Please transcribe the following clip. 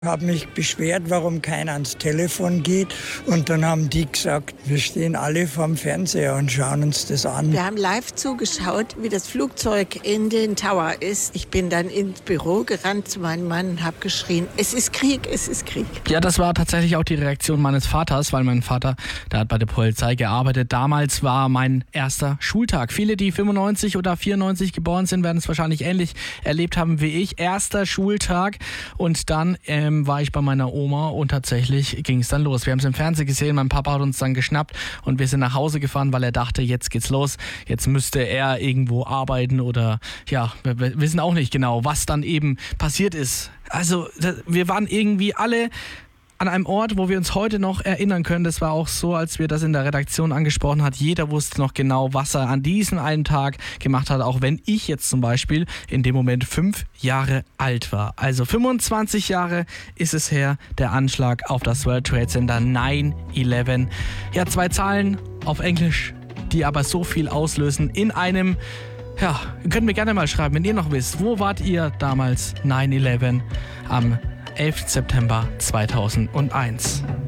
Habe mich beschwert, warum keiner ans Telefon geht. Und dann haben die gesagt, wir stehen alle vorm Fernseher und schauen uns das an. Wir haben live zugeschaut, wie das Flugzeug in den Tower ist. Ich bin dann ins Büro gerannt zu meinem Mann und habe geschrien, es ist Krieg, es ist Krieg. Ja, das war tatsächlich auch die Reaktion meines Vaters, weil mein Vater, der hat bei der Polizei gearbeitet. Damals war mein erster Schultag. Viele, die 95 oder 94 geboren sind, werden es wahrscheinlich ähnlich erlebt haben wie ich. Erster Schultag und dann war ich bei meiner Oma und tatsächlich ging es dann los. Wir haben es im Fernsehen gesehen, mein Papa hat uns dann geschnappt und wir sind nach Hause gefahren, weil er dachte, jetzt geht's los. Jetzt müsste er irgendwo arbeiten oder ja, wir wissen auch nicht genau, was dann eben passiert ist. Also wir waren irgendwie alle an einem Ort, wo wir uns heute noch erinnern können. Das war auch so, als wir das in der Redaktion angesprochen haben. Jeder wusste noch genau, was er an diesem einen Tag gemacht hat, auch wenn ich jetzt zum Beispiel in dem Moment 5 Jahre alt war. Also 25 Jahre ist es her, der Anschlag auf das World Trade Center 9/11. Ja, 2 Zahlen auf Englisch, die aber so viel auslösen in einem. Ja, könnt mir gerne mal schreiben, wenn ihr noch wisst, wo wart ihr damals 9/11 am 11. September 2001.